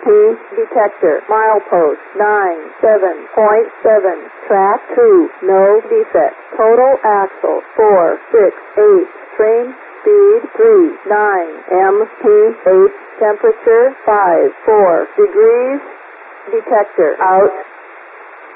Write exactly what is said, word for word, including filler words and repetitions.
detector, milepost nine seven point seven, track two, no defect, total axle four six eight, train speed three nine, M P H temperature five four degrees, detector out.